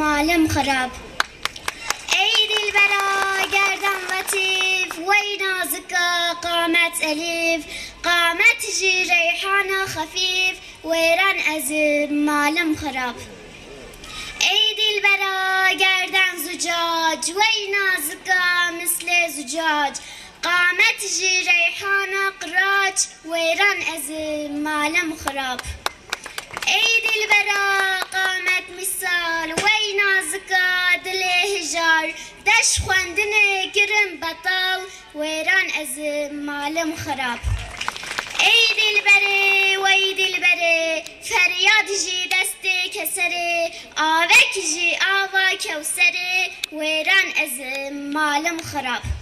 malım xarab. Ey dilbera gerdan latif vey nazika qamet elif qamet ji reyhana khafif veyran ezim malım xarab. Ey dilbera gerdan zucac vey nazika misle zucac qamet ji reyhana qirac veyran ezim malım xarab. Ey dilbera qamet misal vey nazika dile hijar deş xwendine girim betal veyran ezim malım xarab. Ey dilbere vey dilbere feryad ji destê keserê avek ji ava kewserê wêran ezim malım xarab.